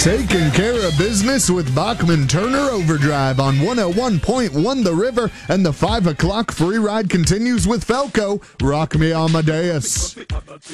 Taking care of business with Bachman Turner Overdrive on 101.1 The River, and the 5 o'clock free ride continues with Felco. Rock me, Amadeus.